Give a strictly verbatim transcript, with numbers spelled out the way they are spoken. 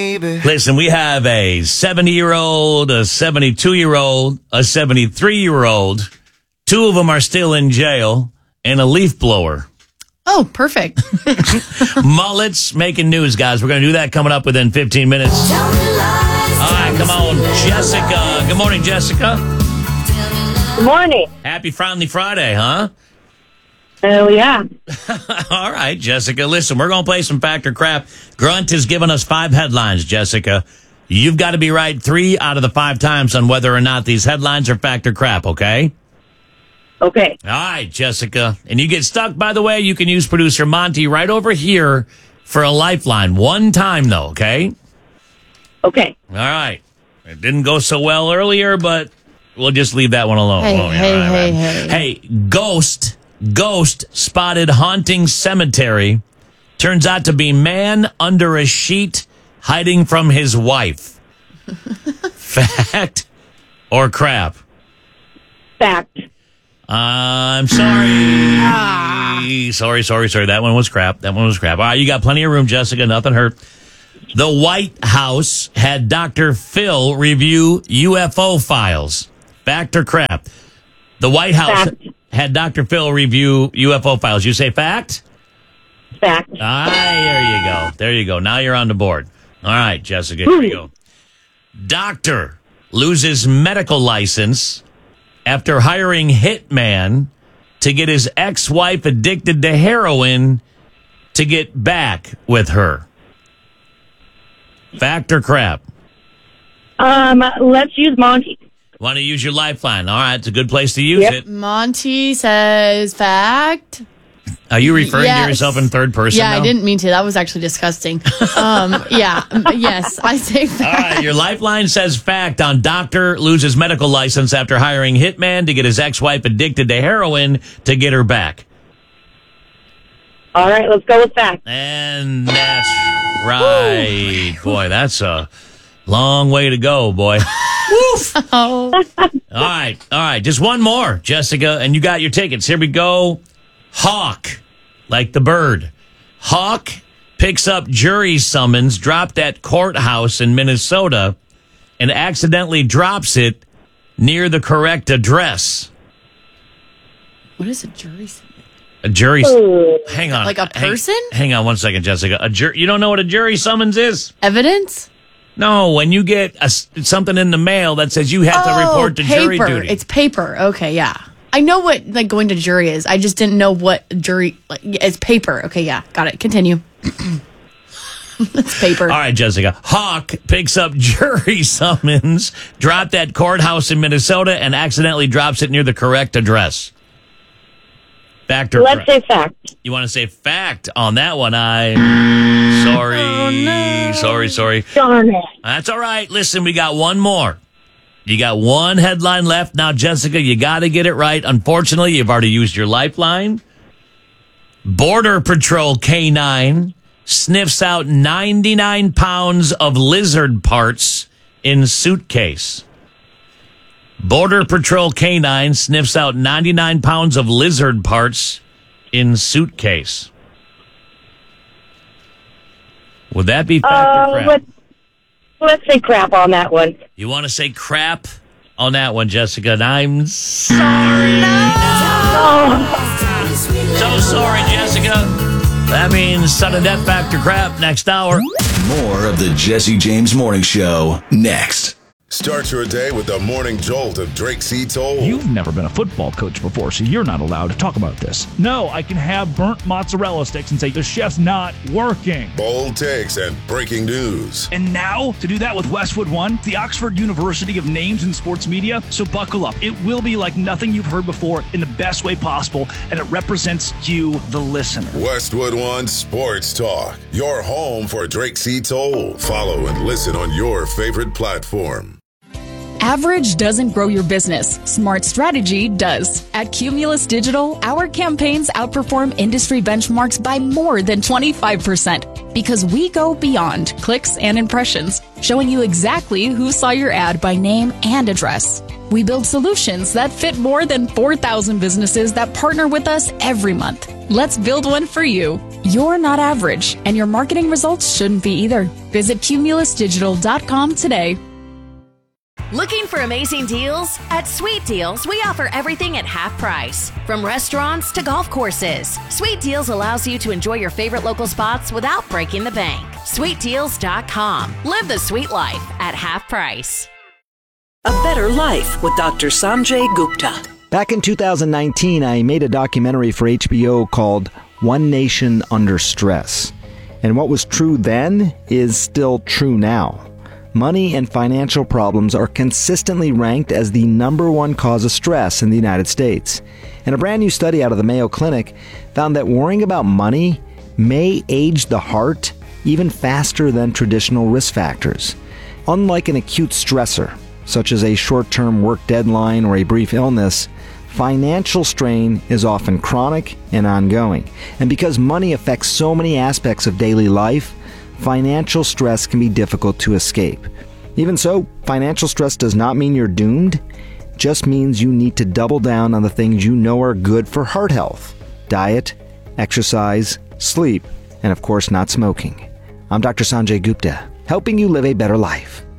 Listen, we have a seventy-year-old, a seventy-two-year-old, a seventy-three-year-old. Two of them are still in jail, and a leaf blower. Oh, perfect. Mullets making news, guys. We're going to do that coming up within fifteen minutes. All right, come on, Jessica. Good morning, Jessica. Good morning. Happy Friendly Friday, huh? Oh, yeah. All right, Jessica. Listen, we're going to play some Fact or Crap. Grunt has given us five headlines, Jessica. You've got to be right three out of the five times on whether or not these headlines are fact or crap, okay? Okay. All right, Jessica. And you get stuck, by the way, you can use producer Monty right over here for a lifeline. One time, though, okay? Okay. All right. It didn't go so well earlier, but we'll just leave that one alone. Hey, oh, yeah, hey, right, hey, right. hey. Hey, Ghost, Ghost spotted haunting cemetery. Turns out to be man under a sheet hiding from his wife. Fact or crap? Fact. Uh, I'm sorry. Ah. Sorry, sorry, sorry. That one was crap. That one was crap. All right, you got plenty of room, Jessica. Nothing hurt. The White House had Doctor Phil review U F O files. Fact or crap? The White House Fact. had Doctor Phil review U F O files. You say fact? Fact. Ah, there you go. There you go. Now you're on the board. All right, Jessica, here you go. Doctor loses medical license after hiring hitman to get his ex-wife addicted to heroin to get back with her. Fact or crap? Um, let's use Monty. Want to use your lifeline? All right, it's a good place to use Yep. it. Monty says fact. Are you referring Yes. to yourself in third person Yeah, now? I didn't mean to. That was actually disgusting. Um, yeah, yes, I say fact. All right, your lifeline says fact on doctor loses medical license after hiring hitman to get his ex-wife addicted to heroin to get her back. All right, let's go with fact. And that's right. Boy, that's a long way to go, boy. Woof. Oh. All right, all right. Just one more, Jessica, and you got your tickets. Here we go. Hawk, like the bird. Hawk picks up jury summons dropped at courthouse in Minnesota and accidentally drops it near the correct address. What is a jury? A jury. Ooh. Hang on. Like a Hang- person? Hang, on one second, Jessica. A jur- You don't know what a jury summons is? Evidence? No, when you get a, something in the mail that says you have to report to paper. jury duty. It's paper. Okay, yeah. I know what like going to jury is. I just didn't know what jury like it's paper. Okay, yeah. Got it. Continue. It's paper. All right, Jessica. Hawk picks up jury summons dropped at courthouse in Minnesota and accidentally drops it near the correct address. Fact or Let's correct? say fact. You want to say fact on that one? I sorry, Oh, no. sorry, sorry. Darn it. That's all right. Listen, we got one more. You got one headline left. Now, Jessica, you got to get it right. Unfortunately, you've already used your lifeline. Border Patrol K nine sniffs out ninety-nine pounds of lizard parts in suitcase. Border Patrol K nine sniffs out ninety-nine pounds of lizard parts in suitcase. Would that be fact Uh, or crap? let's, let's say crap on that one. You want to say crap on that one, Jessica? And I'm sorry. Oh, So sorry, Jessica. That means sudden death factor crap next hour. More of the Jesse James Morning Show next. Start your day with the morning jolt of Drake C. Toll. You've never been a football coach before, so you're not allowed to talk about this. No, I can have burnt mozzarella sticks and say the chef's not working. Bold takes and breaking news. And now, to do that with Westwood One, the Oxford University of Names in Sports Media, so buckle up. It will be like nothing you've heard before in the best way possible, and it represents you, the listener. Westwood One Sports Talk. Your home for Drake C. Toll. Follow and listen on your favorite platform. Average doesn't grow your business. Smart strategy does. At Cumulus Digital, our campaigns outperform industry benchmarks by more than twenty-five percent because we go beyond clicks and impressions, showing you exactly who saw your ad by name and address. We build solutions that fit more than four thousand businesses that partner with us every month. Let's build one for you. You're not average, and your marketing results shouldn't be either. Visit cumulus digital dot com today. Looking for amazing deals? At Sweet Deals, we offer everything at half price. From restaurants to golf courses, Sweet Deals allows you to enjoy your favorite local spots without breaking the bank. sweet deals dot com. Live the sweet life at half price. A Better Life with Doctor Sanjay Gupta. Back in two thousand nineteen, I made a documentary for H B O called One Nation Under Stress. And what was true then is still true now. Money and financial problems are consistently ranked as the number one cause of stress in the United States. And a brand new study out of the Mayo Clinic found that worrying about money may age the heart even faster than traditional risk factors. Unlike an acute stressor, such as a short-term work deadline or a brief illness, financial strain is often chronic and ongoing. And because money affects so many aspects of daily life, financial stress can be difficult to escape. Even so, financial stress does not mean you're doomed. It just means you need to double down on the things you know are good for heart health: diet, exercise, sleep, and of course not smoking. I'm Doctor Sanjay Gupta, helping you live a better life.